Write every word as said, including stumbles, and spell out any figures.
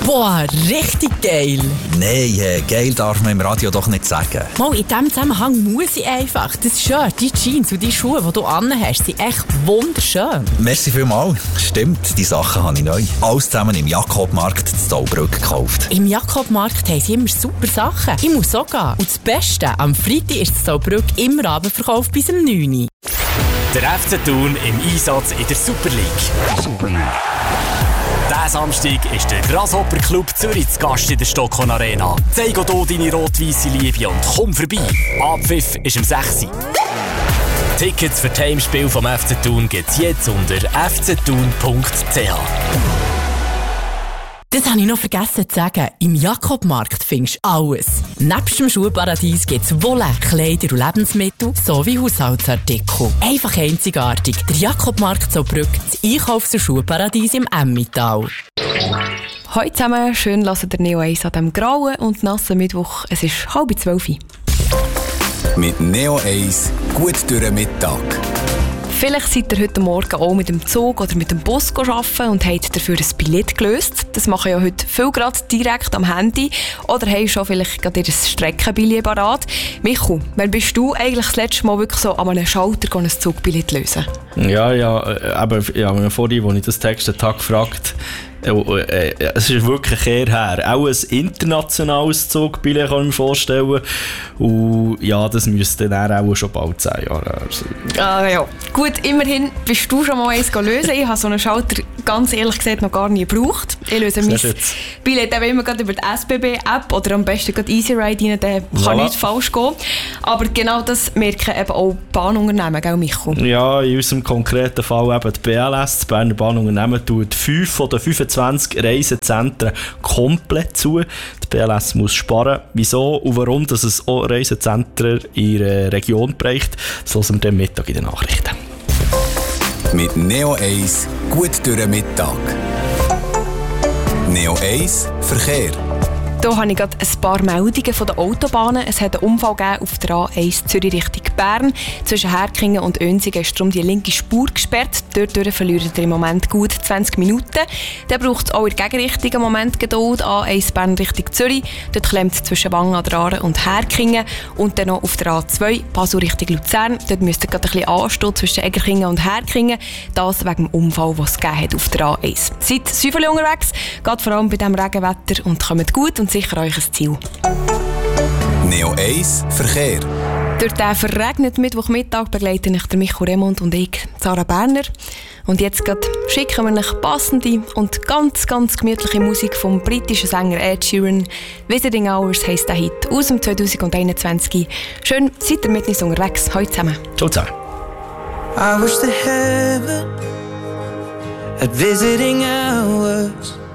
Boah, richtig geil. Nein, äh, geil darf man im Radio doch nicht sagen. Mal, in diesem Zusammenhang muss ich einfach. Das Shirt, die Jeans und die Schuhe, die du anhast, sind echt wunderschön. Merci vielmals. Stimmt, die Sachen habe ich neu. Alles zusammen im Jakobmarkt in Zaubrück gekauft. Im Jakobmarkt haben sie immer super Sachen. Ich muss auch gehen. Und das Beste, am Freitag ist das Zaubrück immer Abendverkauf bis um neun Uhr. Der F C Thun im Einsatz in der Super League. Super League. Diesen Samstag ist der Grasshopper Club Zürich zu Gast in der Stockholm Arena. Zeig auch hier deine rot-weisse Liebe und komm vorbei. Abpfiff ist um sechs Uhr. Tickets für das Heimspiel vom F C Thun gibt es jetzt unter f c thun punkt c h. Das habe ich noch vergessen zu sagen. Im Jakobmarkt findest du alles. Nebst dem Schuhparadies gibt es Wolle, Kleider und Lebensmittel sowie Haushaltsartikel. Einfach einzigartig. Der Jakobmarkt Zaubrück, das Einkaufs- und Schuhparadies im Emmental. Hallo zusammen, schön lasst ihr Neo eins an diesem grauen und nassen Mittwoch. Es ist halb zwölf. Mit Neo eins gut durch den Mittag. Vielleicht seid ihr heute Morgen auch mit dem Zug oder mit dem Bus arbeiten und habt dafür ein Billett gelöst. Das machen ja heute viele gerade direkt am Handy. Oder habt schon vielleicht gerade ihr Streckenbillett parat. Michu, wann bist du eigentlich das letzte Mal wirklich so an einem Schalter ein Zugbillett lösen? Ja, ja, aber ja, vorhin, als ich das Text den Tag gefragt äh, äh, es ist wirklich eher her. Auch ein internationales Zugbillett kann ich mir vorstellen. Und ja, das müsste dann auch schon bald zehn Jahre her sein. Ah ja, gut, immerhin bist du schon mal eins lösen. Ich habe so einen Schalter ganz ehrlich gesagt noch gar nie gebraucht. Ich löse mein Billett immer gerade über die S B B-App oder am besten gerade EasyRide rein, dann kann voilà. nichts falsch gehen. Aber genau das merken eben auch Bahnunternehmen, gell Michu? Ja, in unserem konkreten Fall eben die B L S, das Berner Bahnunternehmen, tut fünf von den fünfundzwanzig Reisezentren komplett zu. Die B L S muss sparen. Wieso und warum, dass es auch Reisezentren in ihrer Region bereicht, das hören wir am Mittag in den Nachrichten. Mit Neo eins gut durch den Mittag. Neo eins Verkehr. Hier habe ich gerade ein paar Meldungen von den Autobahnen. Es hat einen Unfall gegeben auf der A eins Zürich Richtung Bern. Zwischen Herkingen und Önsigen ist darum die linke Spur gesperrt. Dort verliert ihr im Moment gut zwanzig Minuten. Dann braucht es auch in der Gegenrichtung einen Moment Geduld. A eins Bern Richtung Zürich. Dort klemmt es zwischen Wangen an der Aare und Herkingen. Und dann noch auf der A zwei Basel Richtung Luzern. Dort müsst ihr gerade ein bisschen anstehen zwischen Egerkingen und Herkingen. Das wegen dem Unfall, den es gegeben hat auf der A eins. Seid säuferlich unterwegs, geht vor allem bei diesem Regenwetter und kommt gut und sicher euch ein Ziel. Neo eins Verkehr. Durch den verregneten Mittwochmittag begleiten euch der Michu Remund und ich, Sarah Berner. Und jetzt grad schicken wir euch passende und ganz, ganz gemütliche Musik vom britischen Sänger Ed Sheeran. Visiting Hours heisst der Hit aus dem zwanzig einundzwanzig. Schön, seid ihr mit uns unterwegs. Heute zusammen. Ciao zusammen. I wish that heaven had visiting hours.